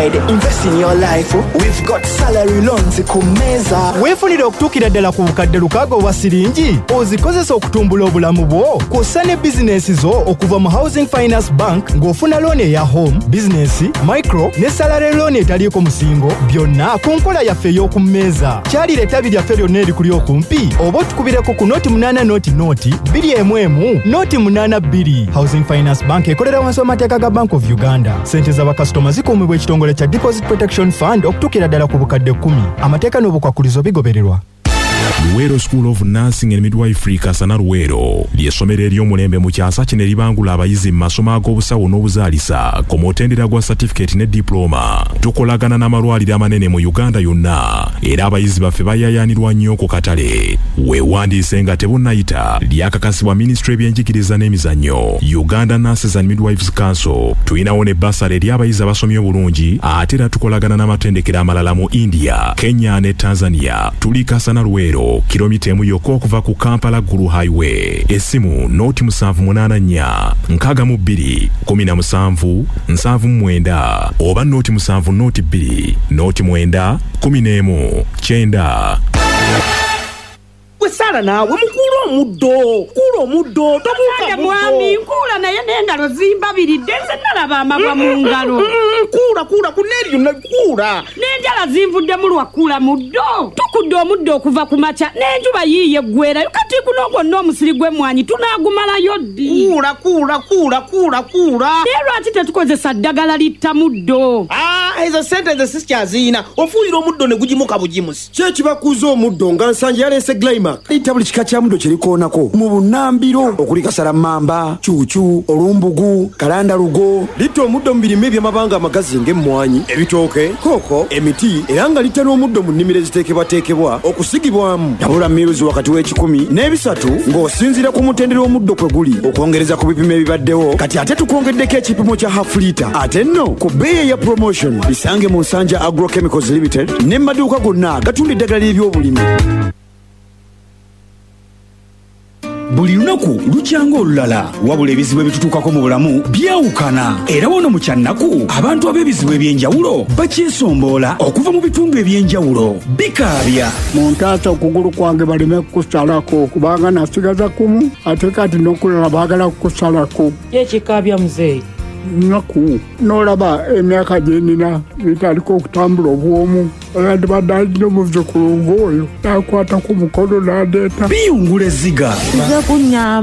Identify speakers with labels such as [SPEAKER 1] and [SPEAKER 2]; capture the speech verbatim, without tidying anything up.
[SPEAKER 1] side, invest in your life. We've got salary loans kumeza.
[SPEAKER 2] Weefunire okutuukira ddala ku bukadde lukaaga obwa siringi ozikozesa okutumbula obulamu bwo kw'ossa ne bizinesi zo okuva mu Housing Finance Bank ng'ofuna looni eya home, business, micro ne salary loan etaliiko musingo byonna ku nkola yaffe ey'okummeeza. Kyalira ettabi lyaffe lyonna erikuli okumpi oba otukubireko ku nooti munaana nooti nooti bbiri emu emu nooti munaana bbiri. Housing Finance Bank ekolera wansi w'amateeka ga Bank of Uganda. Ssente z'abakasitoma zikuumibwa ekitongole kya Deposit Protection Fund okutuukira ddala ku bukadde kkumi. Amateeka n'obukwakulizo bigobererwa.
[SPEAKER 3] Luwero School of Nursing and Midwifery Kasana Luwero ly'essomero ery'omulembe mu kyasa kino eribangula abayizi mu masomo ag'obusawo n'obuzaalisa ku mutendera gwa certificate ne diploma. Tukolagana n'amalwaliro amanene mu Uganda yonna era abayizi baffe bayayaanirwa nnyo ku katale. Weewandiise nga tebunnayita lyakakasibwa Ministry y'ebyenjigiriza n'emizannyo, Uganda Nurses and Midwives Council. Tuyinawo ne basale eri abayizi abasomye obulungi ate era tukolagana n'amatendekero amalala mu India, Kenya ne Tanzania. Tuli Kasana Luwero kilomita emu yokka okuva ku Kampala Gulu Highway. Essimu nooti musanvu munaana nnya nkaaga mu bbiri kumi na musanvu nsanvu mu mwenda oba nooti musanvu nooti bbiri nooti mwenda kumi n'emu kyenda.
[SPEAKER 4] Sara nawe mukulu omuddo kulu omuddo tobuuka
[SPEAKER 5] mwami nkula naye n'engalo zimbabiridde nze nalaba amabwa mu ngalo.
[SPEAKER 4] Kula kula kuneri yonna kula
[SPEAKER 5] n'enjala zinvudde mu lwakula muddo tukudde omuddo okuva ku makya n'enjuba yiiye ggwerayo kati kuno gwonna omusiri gw'emmwanyi tunaagumalayo ddi.
[SPEAKER 4] Kula kula kula kula kula
[SPEAKER 5] naye lwaki tetukozesa ddagala litta muddo?
[SPEAKER 4] Ah, ezo sente ze sikyaziina ofuuyira omuddo ne gugimuka bugimusi.
[SPEAKER 6] Kye kibakuza omuddo nga nsanje yaleese Glaymark. Ita buli kika kya muddo kirikoonako mu bunnambiro okuli kasalamamba, cuucu, olumbugu, kalandalugo. Litta omuddo mu birime by'amabanga amagazi ng'emmwanyi, ebitooke, kooko, emiti era nga litta n'omuddo mu nnimiro eziteekebwateekebwa okusigibwamu. Tabula miruzi wakati w'ekikumi n'ebisatu ng'osinziira ku mutendera omuddo kwe guli okwongereza ku bipimo ebibaddewo. Kati ate tukwongeddeko ekipimo kya half litre. Ate nno ku bbeeyi ya promotion bisange mu Nsanja Agrochemicals Limited ne maduuka gonna gatunda eddagala ly'ebyobulimi. Buli lunaku lukyanga olulala wabula ebizibu ebitutuukako mu bulamu byawukana era wano mu kyannaku abantu ab'ebizibu ebyenjawulo bakyesomboola okuva mu bitundu ebyenjawulo bikaabya.
[SPEAKER 7] Muntaasa okugulu kwange baleme kukusalako kubanga nasigaza kumu ate kati n'okulala baagala kukusalako.
[SPEAKER 5] Ekikaabya muzeeyi
[SPEAKER 7] nnaku n'olaba emyaka gye nnina bitaliko okutambula obwomu era ndibadde alina omuzzukulu ng'oyo n'akwata ku mukono n'andeeta.
[SPEAKER 6] Biyungula ezziga.